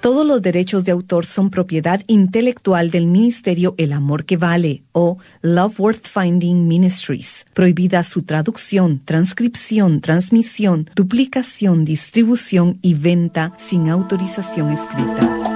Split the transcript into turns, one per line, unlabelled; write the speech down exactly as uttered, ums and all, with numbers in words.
Todos los derechos de autor son propiedad intelectual del Ministerio El Amor que Vale o Love Worth Finding Ministries. Prohibida su traducción, transcripción, transmisión, duplicación, distribución y venta sin autorización escrita.